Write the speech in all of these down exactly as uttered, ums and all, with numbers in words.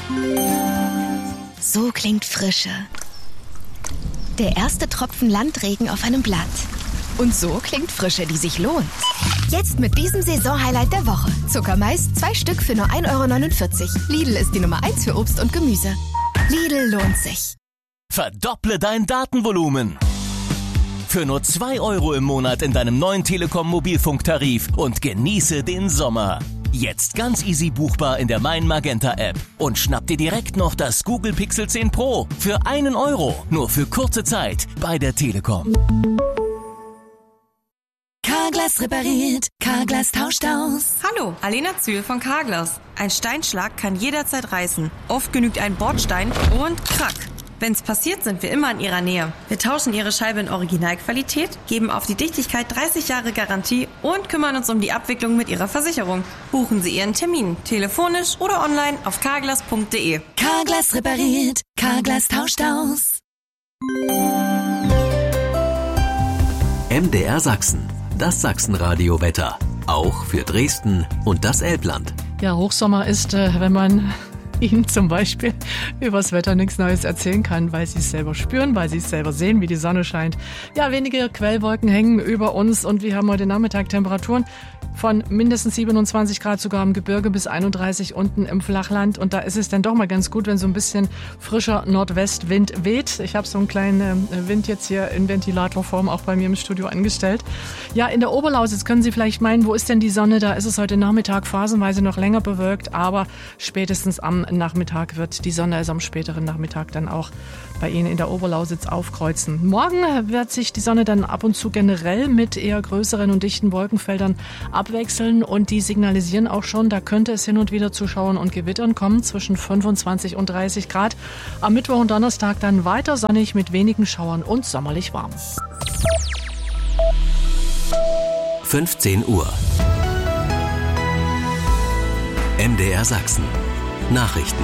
So klingt Frische. Der erste Tropfen Landregen auf einem Blatt. Und so klingt Frische, die sich lohnt. Jetzt mit diesem Saisonhighlight der Woche. Zuckermais, zwei Stück für nur ein Euro neunundvierzig. Lidl ist die Nummer eins für Obst und Gemüse. Lidl lohnt sich. Verdopple dein Datenvolumen. Für nur zwei Euro im Monat in deinem neuen Telekom-Mobilfunktarif und genieße den Sommer. Jetzt ganz easy buchbar in der Mein Magenta App. Und schnapp dir direkt noch das Google Pixel zehn Pro für einen Euro. Nur für kurze Zeit bei der Telekom. Carglass repariert, Carglass tauscht aus. Hallo, Alena Zühl von Carglass. Ein Steinschlag kann jederzeit reißen. Oft genügt ein Bordstein und krack. Wenn's passiert, sind wir immer in Ihrer Nähe. Wir tauschen Ihre Scheibe in Originalqualität, geben auf die Dichtigkeit dreißig Jahre Garantie und kümmern uns um die Abwicklung mit Ihrer Versicherung. Buchen Sie Ihren Termin, telefonisch oder online auf carglass punkt de. Carglass repariert, Carglass tauscht aus. M D R Sachsen, das Sachsenradio-Wetter. Auch für Dresden und das Elbland. Ja, Hochsommer ist, äh, wenn man Ihnen zum Beispiel übers Wetter nichts Neues erzählen kann, weil Sie es selber spüren, weil Sie es selber sehen, wie die Sonne scheint. Ja, wenige Quellwolken hängen über uns und wir haben heute Nachmittag Temperaturen von mindestens siebenundzwanzig Grad sogar im Gebirge bis einunddreißig unten im Flachland. Und da ist es dann doch mal ganz gut, wenn so ein bisschen frischer Nordwestwind weht. Ich habe so einen kleinen Wind jetzt hier in Ventilatorform auch bei mir im Studio angestellt. Ja, in der Oberlausitz können Sie vielleicht meinen, wo ist denn die Sonne? Da ist es heute Nachmittag phasenweise noch länger bewölkt, aber spätestens am Nachmittag wird die Sonne, also am späteren Nachmittag dann auch bei Ihnen in der Oberlausitz aufkreuzen. Morgen wird sich die Sonne dann ab und zu generell mit eher größeren und dichten Wolkenfeldern abwechseln und die signalisieren auch schon, da könnte es hin und wieder zu Schauern und Gewittern kommen, zwischen fünfundzwanzig und dreißig Grad. Am Mittwoch und Donnerstag dann weiter sonnig mit wenigen Schauern und sommerlich warm. fünfzehn Uhr. M D R Sachsen. Nachrichten.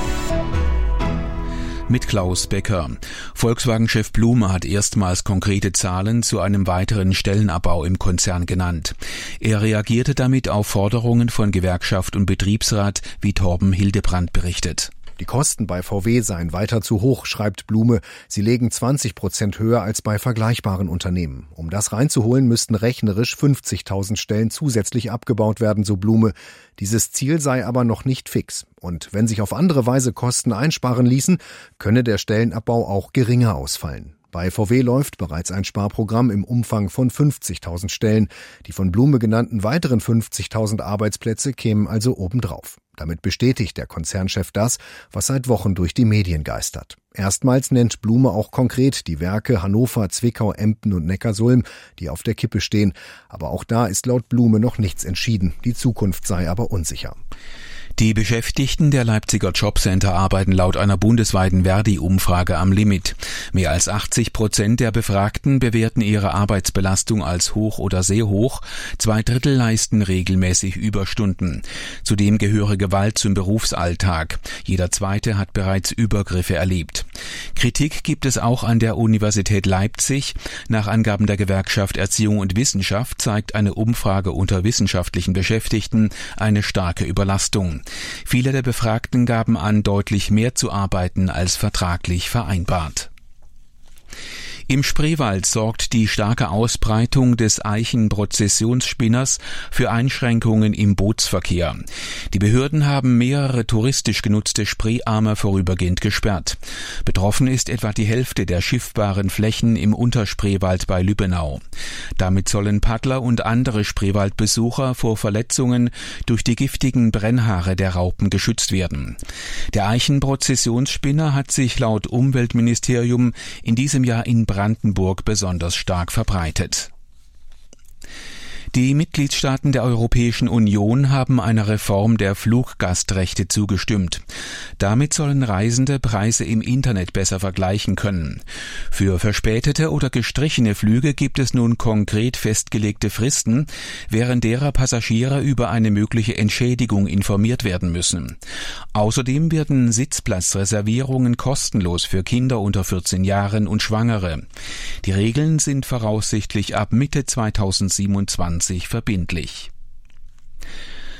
Mit Klaus Becker. Volkswagen-Chef Blume hat erstmals konkrete Zahlen zu einem weiteren Stellenabbau im Konzern genannt. Er reagierte damit auf Forderungen von Gewerkschaft und Betriebsrat, wie Torben Hildebrandt berichtet. Die Kosten bei V W seien weiter zu hoch, schreibt Blume. Sie legen zwanzig Prozent höher als bei vergleichbaren Unternehmen. Um das reinzuholen, müssten rechnerisch fünfzigtausend Stellen zusätzlich abgebaut werden, so Blume. Dieses Ziel sei aber noch nicht fix. Und wenn sich auf andere Weise Kosten einsparen ließen, könne der Stellenabbau auch geringer ausfallen. Bei V W läuft bereits ein Sparprogramm im Umfang von fünfzigtausend Stellen. Die von Blume genannten weiteren fünfzigtausend Arbeitsplätze kämen also obendrauf. Damit bestätigt der Konzernchef das, was seit Wochen durch die Medien geistert. Erstmals nennt Blume auch konkret die Werke Hannover, Zwickau, Emden und Neckarsulm, die auf der Kippe stehen. Aber auch da ist laut Blume noch nichts entschieden. Die Zukunft sei aber unsicher. Die Beschäftigten der Leipziger Jobcenter arbeiten laut einer bundesweiten Verdi-Umfrage am Limit. Mehr als achtzig Prozent der Befragten bewerten ihre Arbeitsbelastung als hoch oder sehr hoch. Zwei Drittel leisten regelmäßig Überstunden. Zudem gehöre Gewalt zum Berufsalltag. Jeder Zweite hat bereits Übergriffe erlebt. Kritik gibt es auch an der Universität Leipzig. Nach Angaben der Gewerkschaft Erziehung und Wissenschaft zeigt eine Umfrage unter wissenschaftlichen Beschäftigten eine starke Überlastung. Viele der Befragten gaben an, deutlich mehr zu arbeiten als vertraglich vereinbart. Im Spreewald sorgt die starke Ausbreitung des Eichenprozessionsspinners für Einschränkungen im Bootsverkehr. Die Behörden haben mehrere touristisch genutzte Spreearme vorübergehend gesperrt. Betroffen ist etwa die Hälfte der schiffbaren Flächen im Unterspreewald bei Lübbenau. Damit sollen Paddler und andere Spreewaldbesucher vor Verletzungen durch die giftigen Brennhaare der Raupen geschützt werden. Der Eichenprozessionsspinner hat sich laut Umweltministerium in diesem Jahr in Brandenburg besonders stark verbreitet. Die Mitgliedstaaten der Europäischen Union haben einer Reform der Fluggastrechte zugestimmt. Damit sollen Reisende Preise im Internet besser vergleichen können. Für verspätete oder gestrichene Flüge gibt es nun konkret festgelegte Fristen, während derer Passagiere über eine mögliche Entschädigung informiert werden müssen. Außerdem werden Sitzplatzreservierungen kostenlos für Kinder unter vierzehn Jahren und Schwangere. Die Regeln sind voraussichtlich ab Mitte zweitausendsiebenundzwanzig verbindlich.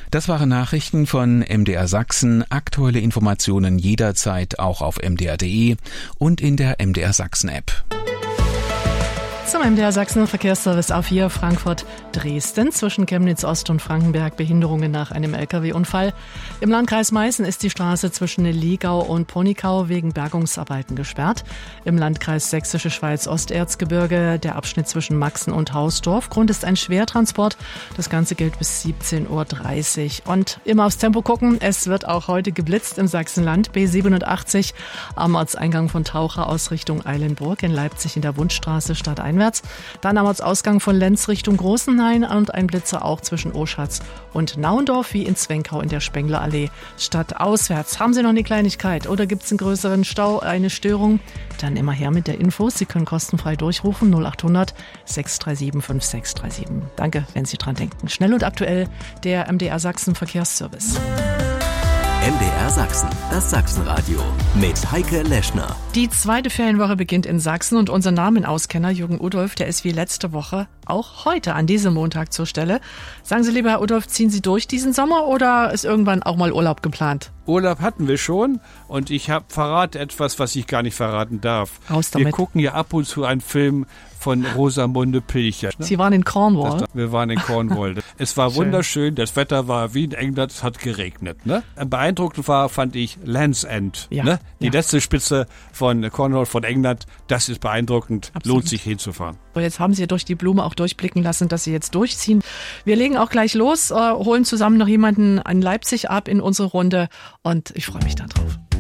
Das waren Nachrichten von M D R Sachsen. Aktuelle Informationen jederzeit auch auf m d r punkt d e und in der M D R Sachsen App. Zum M D R Sachsen Verkehrsservice A vier Frankfurt-Dresden zwischen Chemnitz Ost und Frankenberg Behinderungen nach einem L K W-Unfall. Im Landkreis Meißen ist die Straße zwischen Liegau und Ponickau wegen Bergungsarbeiten gesperrt. Im Landkreis Sächsische Schweiz Osterzgebirge der Abschnitt zwischen Maxen und Hausdorf. Grund ist ein Schwertransport. Das Ganze gilt bis siebzehn Uhr dreißig. Und immer aufs Tempo gucken. Es wird auch heute geblitzt im Sachsenland. B siebenundachtzig am Ortseingang von Taucher aus Richtung Eilenburg in Leipzig in der Wundstraße stadteinwärts. Dann am Ortsausgang von Lenz Richtung Großenhain und ein Blitzer auch zwischen Oschatz und Naundorf wie in Zwenkau in der Spenglerallee stadtauswärts. Haben Sie noch eine Kleinigkeit oder gibt es einen größeren Stau, eine Störung? Dann immer her mit der Info. Sie können kostenfrei durchrufen null acht hundert sechs drei sieben fünf sechs drei sieben. Danke, wenn Sie dran denken. Schnell und aktuell der M D R Sachsen Verkehrsservice. M D R Sachsen, das Sachsenradio mit Heike Leschner. Die zweite Ferienwoche beginnt in Sachsen und unser Namenauskenner Jürgen Udolf, der ist wie letzte Woche auch heute an diesem Montag zur Stelle. Sagen Sie, lieber Herr Udolf, ziehen Sie durch diesen Sommer oder ist irgendwann auch mal Urlaub geplant? Urlaub hatten wir schon und ich habe verrate etwas, was ich gar nicht verraten darf. Raus damit. Wir gucken ja ab und zu einen Film von Rosamunde Pilcher. Sie waren in Cornwall? Das, wir waren in Cornwall. Es war Schön. Wunderschön, das Wetter war wie in England, es hat geregnet. Ne? Beeindruckend war, fand ich, Land's End. Ja, ne? Die ja. letzte Spitze von Cornwall, von England, das ist beeindruckend, Absolut. Lohnt sich hinzufahren. So, jetzt haben Sie durch die Blume auch durchblicken lassen, dass Sie jetzt durchziehen. Wir legen auch gleich los, äh, holen zusammen noch jemanden in Leipzig ab in unsere Runde und ich freue mich darauf.